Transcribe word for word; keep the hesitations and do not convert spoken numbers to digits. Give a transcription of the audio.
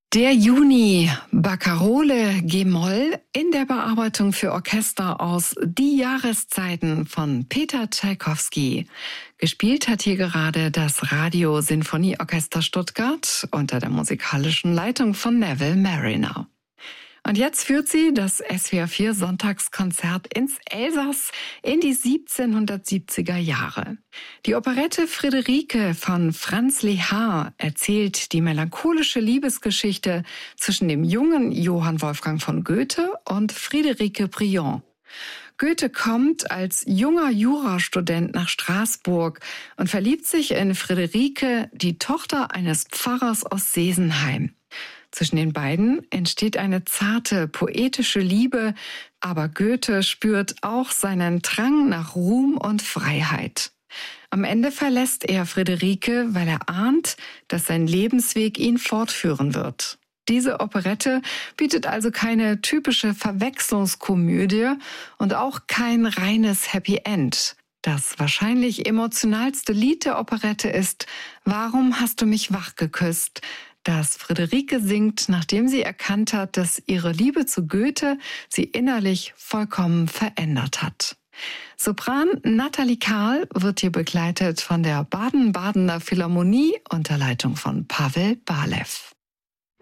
Der Juni, Barkarole G-Moll in der Bearbeitung für Orchester aus Die Jahreszeiten von Peter Tschaikowski. Gespielt hat hier gerade das Radio-Sinfonieorchester Stuttgart unter der musikalischen Leitung von Neville Marriner. Und jetzt führt sie das S W R vier Sonntagskonzert ins Elsass in die siebzehnhundertsiebziger Jahre. Die Operette Friederike von Franz Lehár erzählt die melancholische Liebesgeschichte zwischen dem jungen Johann Wolfgang von Goethe und Friederike Briand. Goethe kommt als junger Jurastudent nach Straßburg und verliebt sich in Friederike, die Tochter eines Pfarrers aus Sesenheim. Zwischen den beiden entsteht eine zarte, poetische Liebe, aber Goethe spürt auch seinen Drang nach Ruhm und Freiheit. Am Ende verlässt er Friederike, weil er ahnt, dass sein Lebensweg ihn fortführen wird. Diese Operette bietet also keine typische Verwechslungskomödie und auch kein reines Happy End. Das wahrscheinlich emotionalste Lied der Operette ist »Warum hast du mich wach geküsst?«, das Friederike singt, nachdem sie erkannt hat, dass ihre Liebe zu Goethe sie innerlich vollkommen verändert hat. Sopran Nathalie Kahl wird hier begleitet von der Baden-Badener Philharmonie unter Leitung von Pavel Balew.